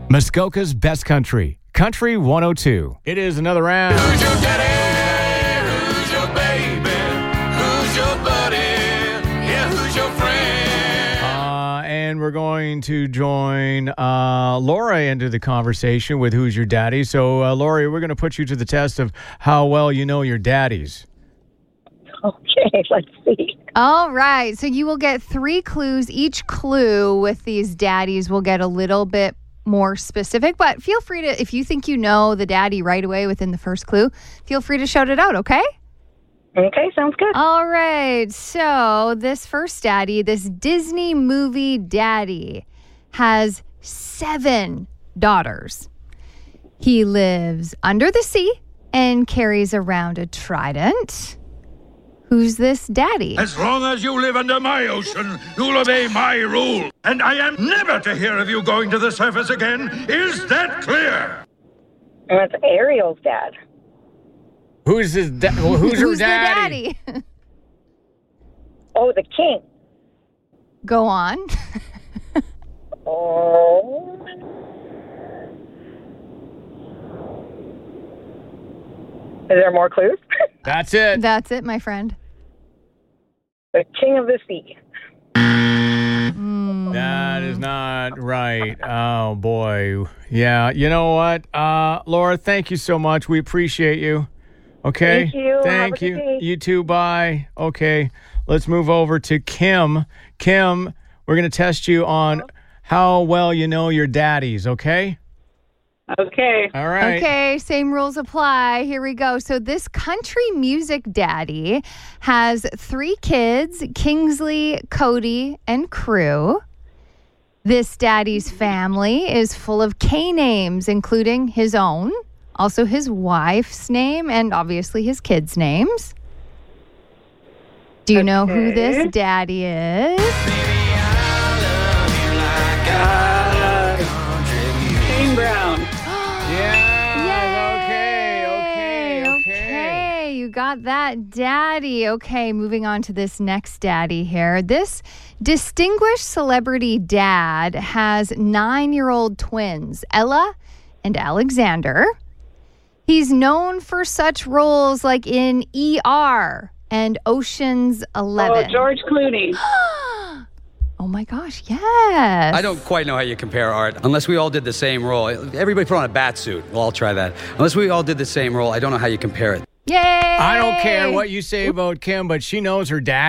Muskoka's Best Country, Country 102. It is another round. Who's your daddy? Who's your baby? Who's your buddy? Yeah, who's your friend? And we're going to join Laura into the conversation with Who's Your Daddy. So, Lori, we're going to put you to the test of how well you know your daddies. Okay, let's see. All right. So you will get 3 clues. Each clue with these daddies will get a little bit more specific, but feel free to, if you think you know the daddy right away within the first clue, feel free to shout it out, okay? Okay, sounds good. All right. So this first daddy, this Disney movie daddy, has 7 daughters. He lives under the sea and carries around a trident. Who's this daddy? As long as you live under my ocean, you'll obey my rule. And I am never to hear of you going to the surface again. Is that clear? That's Ariel's dad. Who's his who's her Who's daddy? the daddy? Oh, the king. Go on. Oh. Is there more clues? That's it. That's it, my friend. The king of the sea. That is not right. Oh, boy. Yeah. You know what? Laura, thank you so much. We appreciate you. Okay? Thank you. Thank Have a you. good day. You too. Bye. Okay. Let's move over to Kim. Kim, we're going to test you on how well you know your daddies, okay? Okay. All right. Okay, same rules apply. Here we go. So this country music daddy has 3 kids, Kingsley, Cody, and Crew. This daddy's family is full of K names, including his own, also his wife's name, and obviously his kids' names. Do you know who this daddy is? Shane Brown. Okay, you got that daddy. Okay, moving on to this next daddy here. This distinguished celebrity dad has 9-year-old twins, Ella and Alexander. He's known for such roles like in ER and Ocean's 11. Oh, George Clooney. Oh my gosh, yes. I don't quite know how you compare art. Unless we all did the same role. Everybody put on a bat suit. We'll all try that. Unless we all did the same role, I don't know how you compare it. Yay! I don't care what you say about Kim, but she knows her dad.